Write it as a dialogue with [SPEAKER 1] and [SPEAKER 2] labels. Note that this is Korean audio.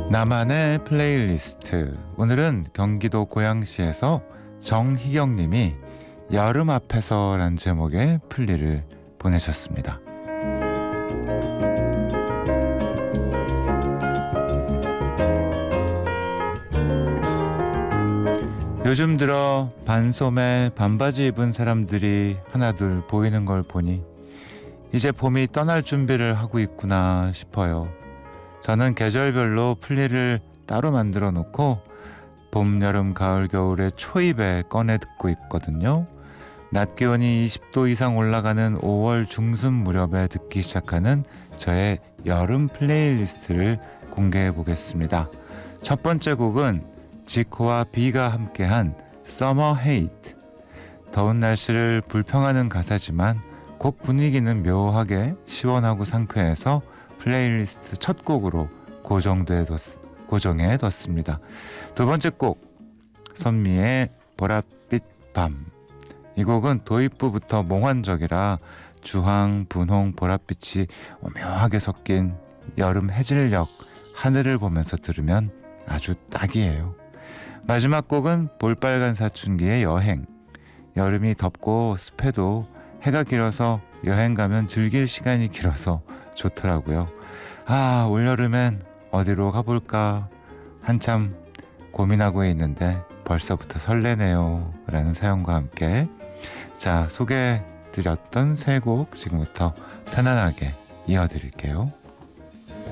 [SPEAKER 1] 나만의 플레이리스트. 오늘은 경기도 고양시에서 정희경님이 여름 앞에서란 제목의 플리를 보내셨습니다. 요즘 들어 반소매 반바지 입은 사람들이 하나둘 보이는 걸 보니 이제 봄이 떠날 준비를 하고 있구나 싶어요. 저는 계절별로 플리를 따로 만들어 놓고 봄, 여름, 가을, 겨울에 초입에 꺼내 듣고 있거든요. 낮 기온이 20도 이상 올라가는 5월 중순 무렵에 듣기 시작하는 저의 여름 플레이리스트를 공개해 보겠습니다. 첫 번째 곡은 지코와 비가 함께한 Summer Hate. 더운 날씨를 불평하는 가사지만 곡 분위기는 묘하게 시원하고 상쾌해서 플레이리스트 첫 곡으로 고정해 뒀습니다. 두 번째 곡 선미의 보랏빛 밤. 이 곡은 도입부부터 몽환적이라 주황, 분홍, 보랏빛이 오묘하게 섞인 여름 해질녘 하늘을 보면서 들으면 아주 딱이에요. 마지막 곡은 볼빨간 사춘기의 여행. 여름이 덥고 습해도 해가 길어서 여행 가면 즐길 시간이 길어서 좋더라고요. 아, 올여름엔 어디로 가볼까 한참 고민하고 있는데 벌써부터 설레네요 라는 사연과 함께 자, 소개해드렸던 세 곡 지금부터 편안하게 이어드릴게요.